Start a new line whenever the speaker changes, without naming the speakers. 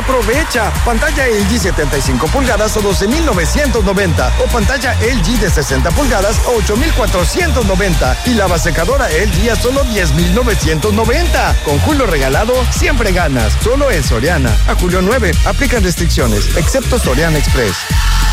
¡Aprovecha! Pantalla LG 75 pulgadas a 12,990 o pantalla LG de 60 pulgadas a 8,490 y lavasecadora LG a solo 10,990. Con Julio regalado, siempre ganas. Solo en Soriana. A julio 9, aplican restricciones, excepto Soriana Express.